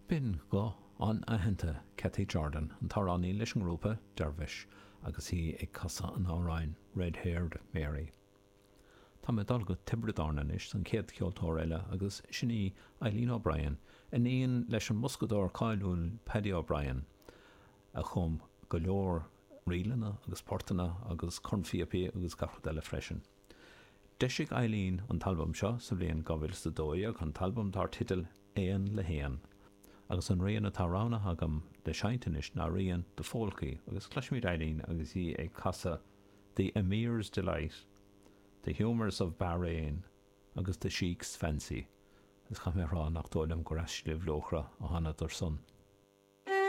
Bin go an ahananta Cathy Jordan an tarání leis an grúpa Dervish agus hí ag casa an áráin Red-Haired Mary. Tá me dal go tibredána is an céad ceoltóir eile agus sinní Eileen O'Brien in éon leis an muscadóir cáilúil Paddy O'Brien a chum go leor rialana agus portana agus cornfiapi agus gafradeile freisin. Deisig Eileen an talbam seo sa bhíon 2002 ag an talbam tar titil Éan le Héan. Agus an rian atá rána agam de seintanis na rian de fólcaí agus cluismid Eileen agus hí ag casa The Emir's Delight, The Humours of Bahrain agus The Sheik's Fancy. Is cha mé rá nach dóilem go raisliú bhlóchra a hana dar son.